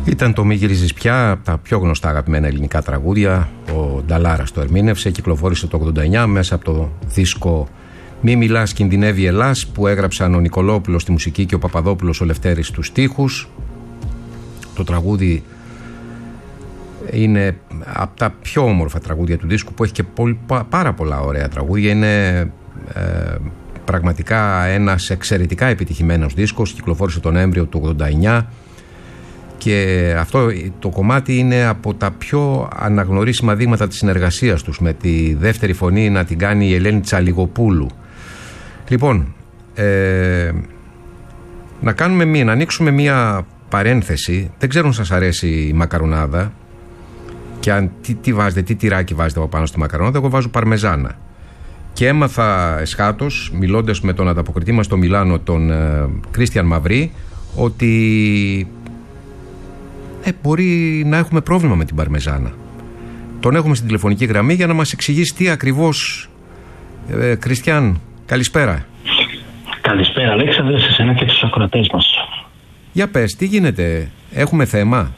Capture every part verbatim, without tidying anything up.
Ήταν το «Μη γυρίζεις πια», τα πιο γνωστά αγαπημένα ελληνικά τραγούδια. Ο Νταλάρας το ερμήνευσε, κυκλοφόρησε το ογδόντα εννιά μέσα από το δίσκο «Μη μιλάς, κινδυνεύει Ελλάς», που έγραψαν ο Νικολόπουλος στη μουσική και ο Παπαδόπουλος ο Λευτέρης στους στίχους. Το τραγούδι είναι από τα πιο όμορφα τραγούδια του δίσκου, που έχει και πολύ, πάρα πολλά ωραία τραγούδια. Είναι ε, πραγματικά ένας εξαιρετικά επιτυχημένος δίσκος. Κυκλοφόρησε τον Νοέμβριο του ογδόντα εννιά και αυτό το κομμάτι είναι από τα πιο αναγνωρίσιμα δείγματα της συνεργασίας τους, με τη δεύτερη φωνή να την κάνει η Ελένη Τσαλιγοπούλου. Λοιπόν, ε, να κάνουμε μία, να ανοίξουμε μία παρένθεση. Δεν ξέρω αν σας αρέσει η μακαρονάδα και αν, τι, τι βάζετε, τι τυράκι βάζετε από πάνω στη μακαρονάδα. Εγώ βάζω παρμεζάνα. Και έμαθα εσχάτως, μιλώντας με τον ανταποκριτή μας στο Μιλάνο, τον Κρίστιαν ε, Μαυρή, ότι ε, μπορεί να έχουμε πρόβλημα με την παρμεζάνα. Τον έχουμε στην τηλεφωνική γραμμή για να μας εξηγήσει τι ακριβώς. ε, Κριστιαν, καλησπέρα. Καλησπέρα Αλέξανδρε, σε εσένα και τους ακροατές μας. Για πες, τι γίνεται, έχουμε θέμα?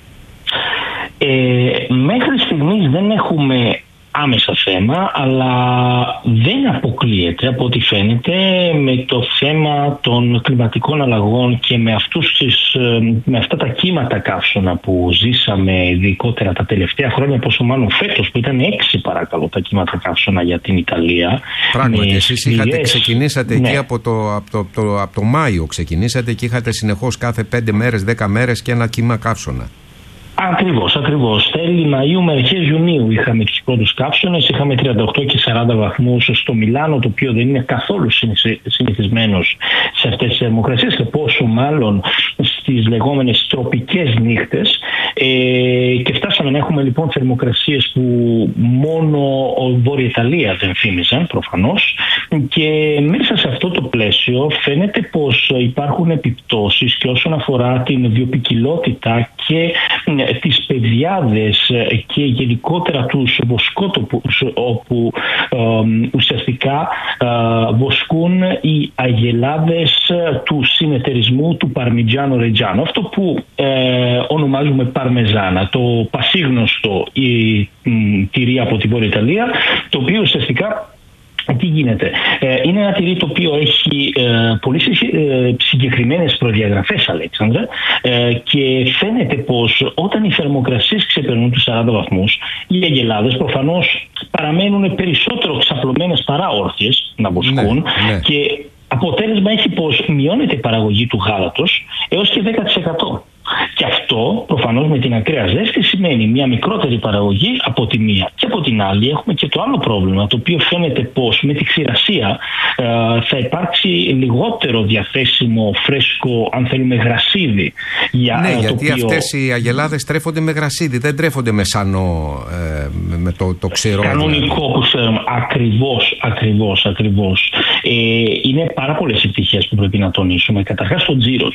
Ε, μέχρι στιγμής δεν έχουμε άμεσα θέμα, αλλά δεν αποκλείεται από ό,τι φαίνεται με το θέμα των κλιματικών αλλαγών και με, αυτούς τις, με αυτά τα κύματα καύσωνα που ζήσαμε ειδικότερα τα τελευταία χρόνια, πόσο μάλλον φέτος που ήταν έξι παρακαλώ τα κύματα καύσωνα για την Ιταλία. Πράγματι, εσείς σκληρές... είχατε, ξεκινήσατε ναι. εκεί από το, από, το, το, από το Μάιο, ξεκινήσατε και είχατε συνεχώς κάθε πέντε μέρες, δέκα μέρες και ένα κύμα καύσωνα. Ακριβώς, ακριβώς. Τέλη Μαΐου με αρχές Ιουνίου είχαμε τους πρώτους καύσωνες, είχαμε τριάντα οκτώ και σαράντα βαθμούς στο Μιλάνο, το οποίο δεν είναι καθόλου συνηθισμένος σε αυτές τις θερμοκρασίες και πόσο μάλλον στις λεγόμενες τροπικές νύχτες. Ε, και φτάσαμε να έχουμε λοιπόν θερμοκρασίες που μόνο η Βόρεια Ιταλία δεν θύμιζαν προφανώς, και μέσα σε αυτό το πλαίσιο φαίνεται πως υπάρχουν επιπτώσεις και όσον αφορά την βιοποικιλότητα και τις πεδιάδες και γενικότερα τους βοσκότοπους, όπου ε, ουσιαστικά ε, βοσκούν οι αγελάδες του συνεταιρισμού του Παρμιτζάνο Ρετζάνο, αυτό που ε, ονομάζουμε παρμεζάνα, το πασίγνωστο η, η, τυρί από τη Βόρεια Ιταλία, το οποίο ουσιαστικά τι γίνεται. Ε, είναι ένα τυρί το οποίο έχει ε, πολύ ε, συγκεκριμένες προδιαγραφές, Αλέξανδρε, ε, και φαίνεται πως όταν οι θερμοκρασίες ξεπερνούν τους σαράντα βαθμούς, οι αγελάδες προφανώς παραμένουν περισσότερο ξαπλωμένες παρά όρθιες να βοσκούν, ναι, ναι. Και αποτέλεσμα έχει πως μειώνεται η παραγωγή του γάλατος έως και δέκα τοις εκατό. Και αυτό προφανώς με την ακραία ζέστη σημαίνει μια μικρότερη παραγωγή από τη μία. Και από την άλλη έχουμε και το άλλο πρόβλημα, το οποίο φαίνεται πως με τη ξηρασία ε, θα υπάρξει λιγότερο διαθέσιμο φρέσκο, αν θέλουμε, γρασίδι. Για, ναι, το γιατί οποίο... αυτές οι αγελάδες τρέφονται με γρασίδι, δεν τρέφονται με σανό, ε, με το, το ξηρό. Κανονικό που ξέρουμε. Ακριβώς, ακριβώς, ακριβώς. Ε, είναι πάρα πολλές επιτυχίες που πρέπει να τονίσουμε. Καταρχάς το τζίρο.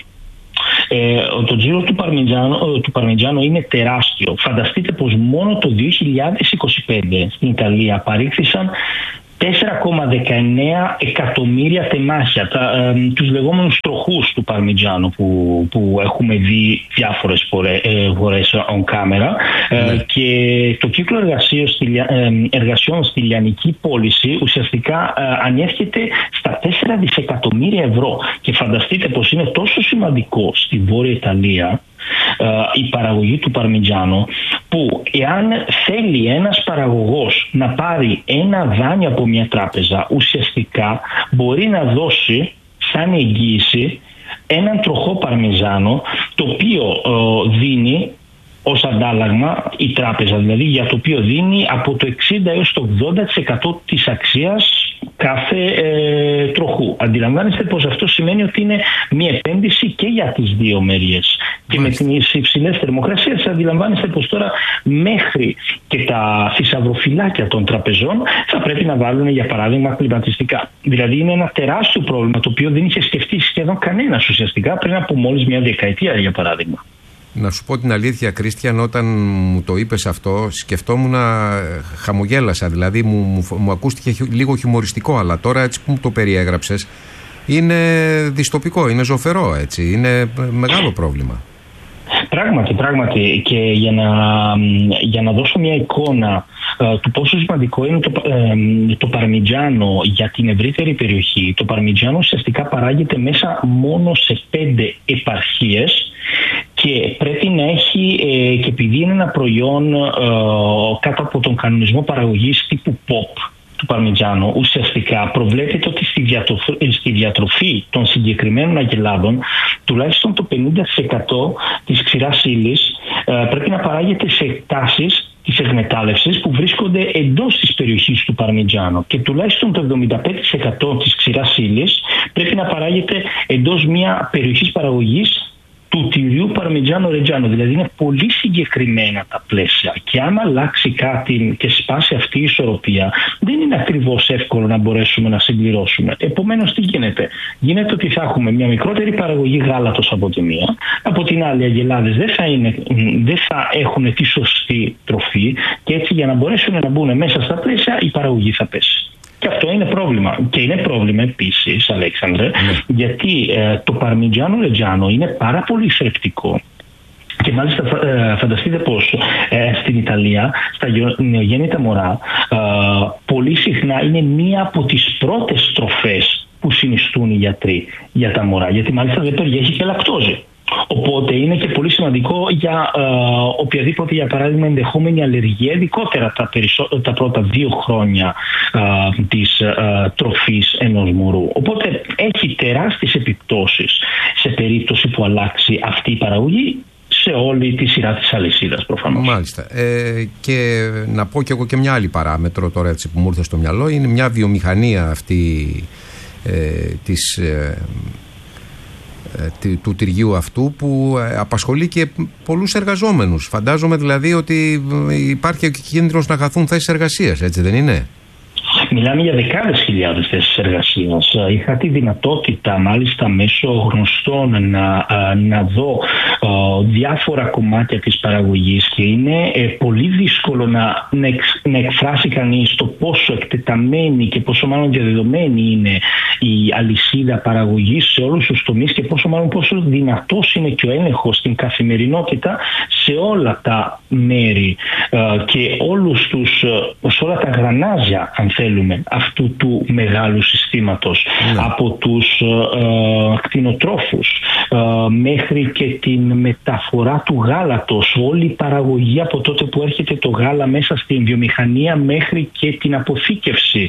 Ε, το τζίρο του Παρμιτζάνο, του Παρμιτζάνο είναι τεράστιο. Φανταστείτε πως μόνο το δύο χιλιάδες είκοσι πέντε στην Ιταλία παρήχθησαν τέσσερα κόμμα δεκαεννέα εκατομμύρια τεμάχια, τα, ε, τους λεγόμενους τροχούς του Παρμιτζάνο που, που έχουμε δει διάφορες φορές on camera, ε, ναι. Και το κύκλο εργασίων στη, ε, εργασιών στη λιανική πώληση ουσιαστικά ε, ανέρχεται στα τέσσερα δισεκατομμύρια ευρώ, και φανταστείτε πως είναι τόσο σημαντικό στη Βόρεια Ιταλία η παραγωγή του Παρμιτζάνο, που εάν θέλει ένας παραγωγός να πάρει ένα δάνειο από μια τράπεζα, ουσιαστικά μπορεί να δώσει σαν εγγύηση έναν τροχό Παρμιτζάνο, το οποίο ε, δίνει ως αντάλλαγμα η τράπεζα, δηλαδή, για το οποίο δίνει από το εξήντα έως το ογδόντα τοις εκατό της αξίας κάθε ε, τροχού. Αντιλαμβάνεστε πως αυτό σημαίνει ότι είναι μια επένδυση και για τις δύο μεριές. Και με τις υψηλές θερμοκρασίες αντιλαμβάνεστε πως τώρα μέχρι και τα θησαυροφυλάκια των τραπεζών θα πρέπει να βάλουν, για παράδειγμα, κλιματιστικά. Δηλαδή είναι ένα τεράστιο πρόβλημα, το οποίο δεν είχε σκεφτεί σχεδόν κανένας ουσιαστικά πριν από μόλις μια δεκαετία, για παράδειγμα. Να σου πω την αλήθεια, Κρίστιαν, όταν μου το είπες αυτό, σκεφτόμουν, χαμογέλασα, δηλαδή μου, μου, μου ακούστηκε λίγο χιουμοριστικό, αλλά τώρα έτσι που μου το περιέγραψες είναι δυστοπικό, είναι ζωφερό, έτσι, είναι μεγάλο πρόβλημα. Πράγματι, πράγματι. Και για να, για να δώσω μια εικόνα ε, του πόσο σημαντικό είναι το, ε, το παρμιτζάνο για την ευρύτερη περιοχή. Το παρμιτζάνο ουσιαστικά παράγεται μέσα μόνο σε πέντε επαρχίες και πρέπει να έχει, ε, και επειδή είναι ένα προϊόν ε, κάτω από τον κανονισμό παραγωγής τύπου pop του παρμιτζάνου, ουσιαστικά προβλέπεται ότι στη διατροφή, στη διατροφή των συγκεκριμένων αγελάδων τουλάχιστον το πενήντα τοις εκατό της ξηράς ύλης ε, πρέπει να παράγεται σε εκτάσεις της εκμετάλλευσης που βρίσκονται εντός της περιοχής του παρμιτζάνου και τουλάχιστον το εβδομήντα πέντε τοις εκατό της ξηράς ύλης πρέπει να παράγεται εντός μια περιοχής παραγωγής του τυριού Παρμιτζάνο Ρετζάνο. Δηλαδή είναι πολύ συγκεκριμένα τα πλαίσια και αν αλλάξει κάτι και σπάσει αυτή η ισορροπία δεν είναι ακριβώς εύκολο να μπορέσουμε να συμπληρώσουμε. Επομένως τι γίνεται? Γίνεται ότι θα έχουμε μια μικρότερη παραγωγή γάλατος από τη μία, από την άλλη οι αγελάδες δεν θα, είναι, δεν θα έχουν τη σωστή τροφή και έτσι για να μπορέσουν να μπουν μέσα στα πλαίσια η παραγωγή θα πέσει. Και αυτό είναι πρόβλημα. Και είναι πρόβλημα επίσης, Αλέξανδρε, mm. γιατί ε, το Παρμιτζάνο Ρετζάνο είναι πάρα πολύ θρεπτικό. Και μάλιστα ε, φανταστείτε πως ε, στην Ιταλία, στα νεογέννητα μωρά, ε, πολύ συχνά είναι μία από τις πρώτες τροφές που συνιστούν οι γιατροί για τα μωρά. Γιατί μάλιστα δεν περιέχει και λακτόζη. Οπότε είναι και πολύ σημαντικό για ε, οποιαδήποτε, για παράδειγμα, ενδεχόμενη αλλεργία, ειδικότερα τα, περισσο... τα πρώτα δύο χρόνια ε, της ε, τροφής ενός μωρού. Οπότε έχει τεράστιες επιπτώσεις σε περίπτωση που αλλάξει αυτή η παραγωγή σε όλη τη σειρά της αλυσίδας προφανώς. Μάλιστα. Ε, και να πω και εγώ και μια άλλη παράμετρο τώρα έτσι, που μου ήρθε στο μυαλό. Είναι μια βιομηχανία αυτή ε, της... Ε, του τυριού αυτού που απασχολεί και πολλούς εργαζόμενους. Φαντάζομαι δηλαδή ότι υπάρχει και κίνδυνος να χαθούν θέσεις εργασίας, έτσι δεν είναι? Μιλάμε για δεκάδες χιλιάδες θέσεις εργασίας. Είχα τη δυνατότητα μάλιστα μέσω γνωστών να, να δω διάφορα κομμάτια της παραγωγής και είναι πολύ δύσκολο να, να εκφράσει κανείς το πόσο εκτεταμένη και πόσο μάλλον διαδεδομένη είναι η αλυσίδα παραγωγής σε όλους τους τομείς και πόσο μάλλον πόσο δυνατός είναι και ο έλεγχος στην καθημερινότητα σε όλα τα μέρη και όλους τους, σε όλα τα γρανάζια, αν θέλουμε, αυτού του μεγάλου συστήματος. Ναι. Από τους ε, κτηνοτρόφους ε, μέχρι και την μεταφορά του γάλατος, όλη η παραγωγή από τότε που έρχεται το γάλα μέσα στην βιομηχανία μέχρι και την αποθήκευση.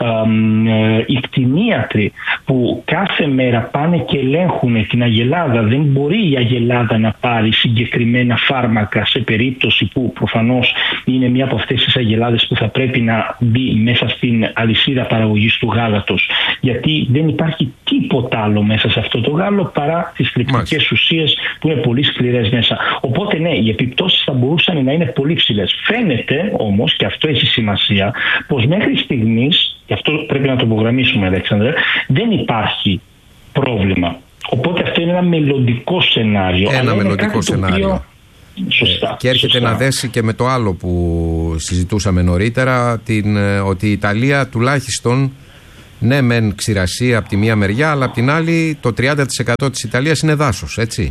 Ε, ε, οι κτηνίατροι που κάθε μέρα πάνε και ελέγχουν την αγελάδα. Δεν μπορεί η αγελάδα να πάρει συγκεκριμένα φάρμακα σε περίπτωση που προφανώς είναι μία από αυτές τις αγελάδες που θα πρέπει να μπει μέσα στην αλυσίδα παραγωγής του γάλατος, γιατί δεν υπάρχει τίποτα άλλο μέσα σε αυτό το γάλο παρά τις θρεπτικές ουσίες που είναι πολύ σκληρές μέσα. Οπότε ναι, οι επιπτώσεις θα μπορούσαν να είναι πολύ ψηλές. Φαίνεται όμως, και αυτό έχει σημασία, πως μέχρι στιγμής, και αυτό πρέπει να το υπογραμμίσουμε, Αλέξανδρε, δεν υπάρχει πρόβλημα. Οπότε αυτό είναι ένα μελλοντικό σενάριο. Ένα μελλοντικό σενάριο. Οποίο... Σωστά, και έρχεται σωστά. να δέσει και με το άλλο που συζητούσαμε νωρίτερα, την, ότι η Ιταλία τουλάχιστον, ναι μεν ξηρασία από τη μία μεριά, αλλά από την άλλη το τριάντα τοις εκατό της Ιταλίας είναι δάσος, έτσι?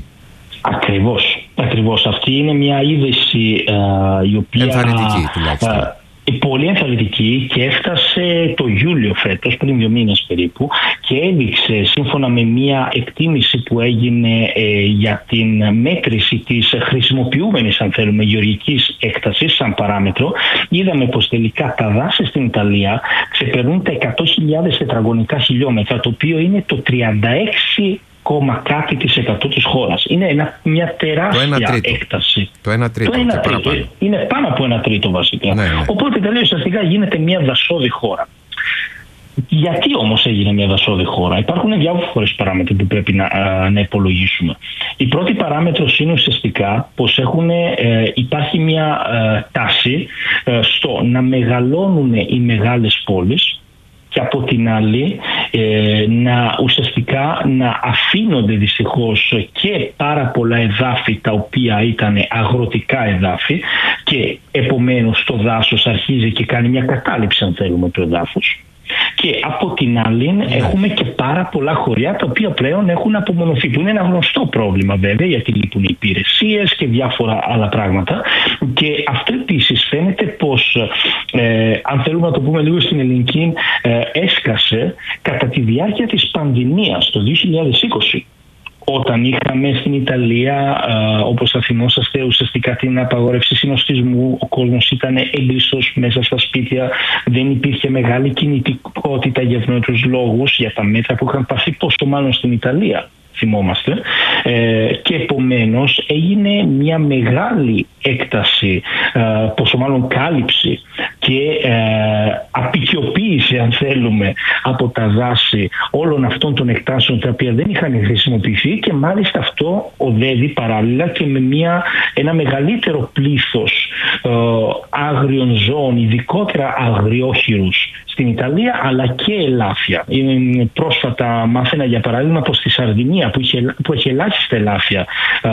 Ακριβώς, ακριβώς. Αυτή είναι μια είδηση uh, η οποία... ενθαρρυντική τουλάχιστον. Uh, Πολύ ενθαρρυντική και έφτασε το Ιούλιο φέτος, πριν δύο μήνες περίπου, και έδειξε σύμφωνα με μια εκτίμηση που έγινε ε, για την μέτρηση της χρησιμοποιούμενης, αν θέλουμε, γεωργικής έκτασης σαν παράμετρο, είδαμε πως τελικά τα δάση στην Ιταλία ξεπερνούν τα εκατό χιλιάδες τετραγωνικά χιλιόμετρα, το οποίο είναι το τριάντα έξι κόμμα κάτι της εκατό της χώρας. Είναι ένα, μια τεράστια έκταση. Το ένα τρίτο. Το ένα τρίτο. Είναι πάνω από ένα τρίτο βασικά. Ναι, ναι. Οπότε τελείως ουσιαστικά γίνεται μια δασόδη χώρα. Γιατί όμως έγινε μια δασόδη χώρα? Υπάρχουν διάφορες παράμετροι που πρέπει να, να υπολογίσουμε. Η πρώτη παράμετρος είναι ουσιαστικά πως έχουν, ε, υπάρχει μια ε, τάση ε, στο να μεγαλώνουν οι μεγάλες πόλεις και από την άλλη ε, να ουσιαστικά να αφήνονται δυστυχώς και πάρα πολλά εδάφη τα οποία ήταν αγροτικά εδάφη και επομένως το δάσος αρχίζει και κάνει μια κατάληψη, αν θέλουμε, του εδάφους. Και Και από την άλλη ναι. έχουμε και πάρα πολλά χωριά τα οποία πλέον έχουν απομονωθεί, που είναι ένα γνωστό πρόβλημα βέβαια, γιατί λείπουν οι υπηρεσίες και διάφορα άλλα πράγματα. Και αυτό επίσης φαίνεται πως, ε, αν θέλουμε να το πούμε λίγο στην ελληνική, ε, έσκασε κατά τη διάρκεια της πανδημίας το δύο χιλιάδες είκοσι. Όταν είχαμε στην Ιταλία, ε, όπως θα θυμόσαστε, ουσιαστικά την απαγόρευση συνοστισμού, ο κόσμος ήταν έγκλειστος μέσα στα σπίτια, δεν υπήρχε μεγάλη κινητικότητα για ευνόητους λόγους, για τα μέτρα που είχαν πάρθει, πόσο μάλλον στην Ιταλία, θυμόμαστε, ε, και επομένως έγινε μια μεγάλη έκταση, ε, πόσο μάλλον κάλυψη και ε, απεικιοποίηση, αν θέλουμε, από τα δάση όλων αυτών των εκτάσεων τα οποία δεν είχαν χρησιμοποιηθεί, και μάλιστα αυτό οδεύει παράλληλα και με μια, ένα μεγαλύτερο πλήθος ε, άγριων ζώων, ειδικότερα αγριόχειρους στην Ιταλία, αλλά και ελάφια. Πρόσφατα μάθαινα για παράδειγμα πως στη Σαρδινία, που, είχε, που έχει ελάχιστα ελάφια ε,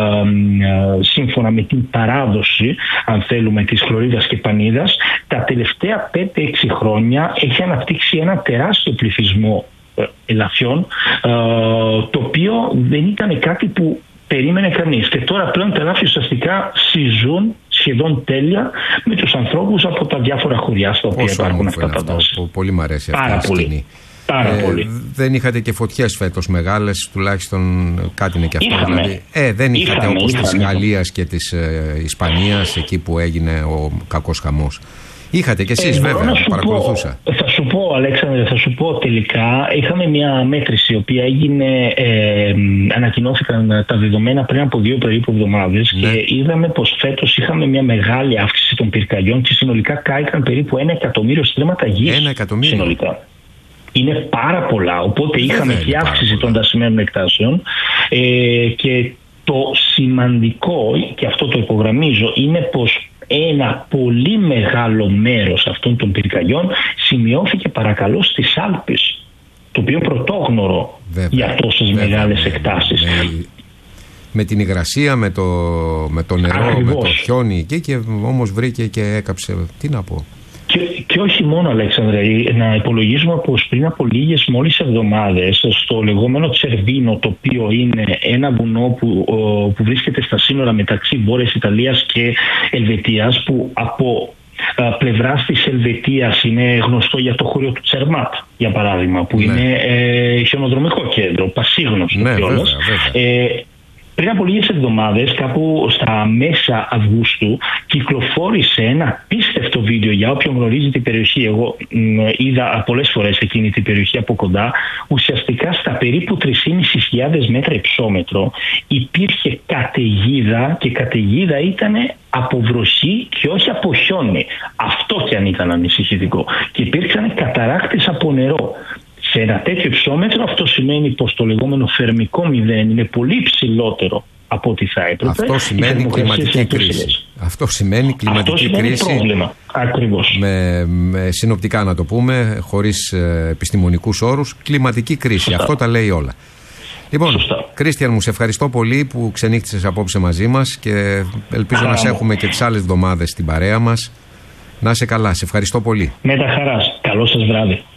ε, σύμφωνα με την παράδοση, αν θέλουμε, της χλωρίδας και πανίδας, τα τελευταία πέντε έξι χρόνια έχει αναπτύξει ένα τεράστιο πληθυσμό ε, ελαφιών, ε, το οποίο δεν ήταν κάτι που περίμενε κανείς. Και τώρα πλέον τα ελάφια ουσιαστικά συζούν σχεδόν τέλεια με τους ανθρώπους από τα διάφορα χωριά στα οποία Πόσο υπάρχουν αυτά τα δάση. Πολύ μου αρέσει αυτή Πάρα η πολύ. σκηνή. Πάρα ε, πολύ. Δεν είχατε και φωτιές φέτος μεγάλες, τουλάχιστον κάτι είναι και αυτό. Είχαμε. Δηλαδή. Ε, δεν είχατε Είχαμε, όπως είχαμε. της Γαλλίας και της ε, Ισπανίας, εκεί που έγινε ο κακός χαμός. Είχατε κι εσείς, ε, βέβαια, που παρακολουθούσα. Πω, θα σου πω, Αλέξανδρε, θα σου πω τελικά. Είχαμε μια μέτρηση, η οποία έγινε, ε, ανακοινώθηκαν τα δεδομένα πριν από δύο περίπου εβδομάδες, ναι. Και είδαμε πως φέτος είχαμε μια μεγάλη αύξηση των πυρκαγιών και συνολικά κάηκαν περίπου ένα εκατομμύριο στρέμματα γης. Ένα εκατομμύριο. Συνολικά. Είναι πάρα πολλά, οπότε δεν είχαμε και αύξηση των δασημένων εκτάσεων, ε, και το σημαντικό, και αυτό το υπογραμμίζω, είναι πως ένα πολύ μεγάλο μέρος αυτών των πυρκαγιών σημειώθηκε, παρακαλώ, στις Άλπεις, το οποίο πρωτόγνωρο βέβαια, για τόσες βέβαια, μεγάλες βέβαια, εκτάσεις. Με, με την υγρασία, με το, με το νερό, Ακριβώς. με το χιόνι εκεί, και όμως βρήκε και έκαψε, τι να πω. Και, και όχι μόνο, Αλέξανδρε, να υπολογίζουμε πως πριν από λίγες μόλις εβδομάδες στο λεγόμενο Τσερβίνο, το οποίο είναι ένα βουνό που, που βρίσκεται στα σύνορα μεταξύ Βόρειας Ιταλίας και Ελβετίας, που από πλευράς της Ελβετίας είναι γνωστό για το χωριό του Τσερμάτ, για παράδειγμα, που ναι. είναι ε, χιονοδρομικό κέντρο, πασίγνωστο ναι, κιόλας. Ε, Πριν από λίγες εβδομάδες, κάπου στα μέσα Αυγούστου, κυκλοφόρησε ένα πίστευτο βίντεο, για όποιον γνωρίζει την περιοχή. Εγώ μ, είδα πολλές φορές εκείνη την περιοχή από κοντά. Ουσιαστικά στα περίπου τρεις χιλιάδες πεντακόσια μέτρα υψόμετρο υπήρχε καταιγίδα, και καταιγίδα ήταν από βροχή και όχι από χιόνι. Αυτό κι αν ήταν ανησυχητικό. Και υπήρξαν καταράκτες από νερό. Σε ένα τέτοιο υψόμετρο αυτό σημαίνει πως το λεγόμενο θερμικό μηδέν είναι πολύ υψηλότερο από ό,τι θα έπρεπε. Αυτό σημαίνει κλιματική κρίση. Αυτό σημαίνει κλιματική Αυτό σημαίνει κρίση. Πρόβλημα. Ακριβώς. Με, με συνοπτικά να το πούμε, χωρίς ε, επιστημονικούς όρους, κλιματική κρίση. Σωστά. Αυτό τα λέει όλα. Λοιπόν, Κρίστιαν, μου σε ευχαριστώ πολύ που ξενύχτησες απόψε μαζί μας, και ελπίζω Α, να σε έχουμε και τις άλλες εβδομάδες στην παρέα μας. Να είσαι καλά, σε ευχαριστώ πολύ. Με τα χαράς. Καλό σας βράδυ.